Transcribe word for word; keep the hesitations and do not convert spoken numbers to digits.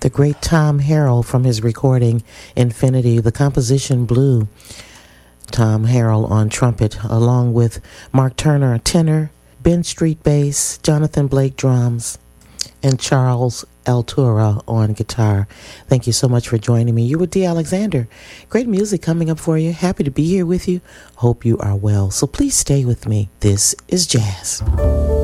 the great Tom Harrell from his recording Infinity, the composition Blue. Tom Harrell on trumpet, along with Mark Turner, tenor, Ben Street bass, Jonathan Blake drums, and Charles Altura on guitar. Thank you so much for joining me. You were Dee Alexander. Great music coming up for you. Happy to be here with you. Hope you are well. So please stay with me. This is Jazz.